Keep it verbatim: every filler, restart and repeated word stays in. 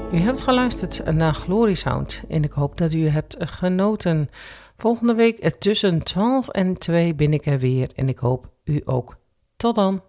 U hebt geluisterd naar Glory Sound en ik hoop dat u hebt genoten. Volgende week tussen twaalf en twee ben ik er weer en ik hoop u ook. Tot dan.